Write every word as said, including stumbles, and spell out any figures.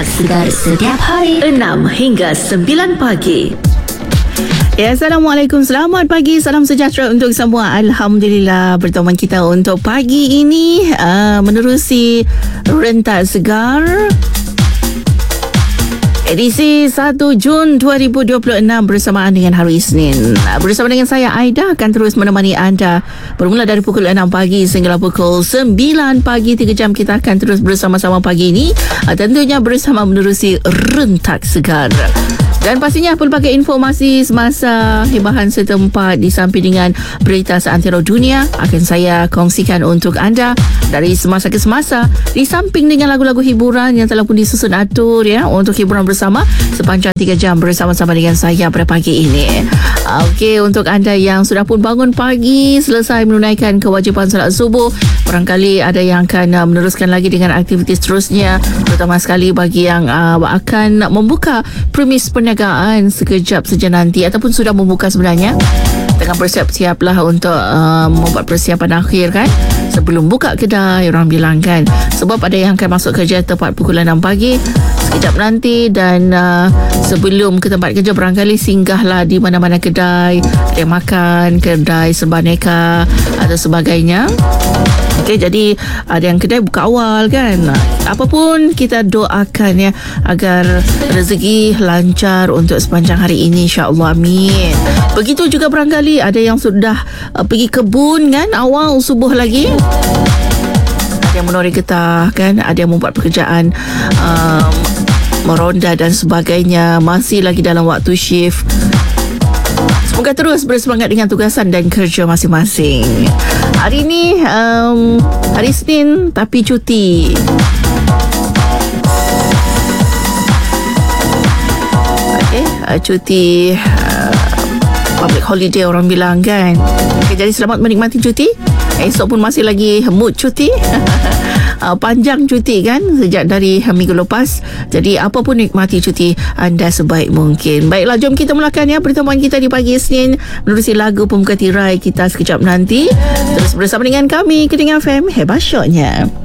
rentak segar setiap hari enam hingga sembilan pagi. Ya, Assalamualaikum, selamat pagi, salam sejahtera untuk semua. Alhamdulillah, pertemuan kita untuk pagi ini uh, menerusi rentak segar edisi satu Jun dua ribu dua puluh enam bersamaan dengan hari Isnin. Bersama dengan saya Aida akan terus menemani anda bermula dari pukul enam pagi sehingga pukul sembilan pagi. Tiga jam kita akan terus bersama-sama pagi ini, tentunya bersama menerusi rentak segar. Dan pastinya pelbagai informasi semasa hibahan setempat di samping dengan berita seantero dunia akan saya kongsikan untuk anda dari semasa ke semasa, di samping dengan lagu-lagu hiburan yang telah pun disusun atur ya untuk hiburan bersama sepanjang tiga jam bersama-sama dengan saya pada pagi ini. Okey, untuk anda yang sudah pun bangun pagi selesai menunaikan kewajipan solat subuh, barangkali ada yang akan uh, meneruskan lagi dengan aktiviti seterusnya, terutama sekali bagi yang uh, akan membuka premis perniagaan sekejap saja nanti ataupun sudah membuka sebenarnya. Tengah bersiap-siap lah untuk uh, membuat persiapan akhir kan sebelum buka kedai, orang bilang kan, sebab ada yang akan masuk kerja tepat pukul enam pagi sekejap nanti. Dan uh, sebelum ke tempat kerja barangkali singgahlah di mana-mana kedai, kedai makan, kedai serbaneka atau sebagainya. Okey, jadi ada yang kedai buka awal kan. Apapun kita doakan ya agar rezeki lancar untuk sepanjang hari ini, insya-Allah, amin. Begitu juga barangkali ada yang sudah uh, pergi kebun kan awal subuh lagi. Ada yang menori getah kan, ada yang membuat pekerjaan um, meronda dan sebagainya, masih lagi dalam waktu shift. Semoga terus bersemangat dengan tugasan dan kerja masing-masing. Hari ini um, hari Isnin tapi cuti. Okay, uh, cuti uh, public holiday orang bilang kan. Okay, jadi selamat menikmati cuti. Esok pun masih lagi mood cuti. Uh, panjang cuti kan sejak dari minggu lepas. Jadi apapun nikmati cuti anda sebaik mungkin. Baiklah, jom kita mulakan ya pertemuan kita di pagi Isnin menerusi lagu pembuka tirai kita sekejap nanti. Terus bersama dengan kami Kedengar F M, hebat syoknya.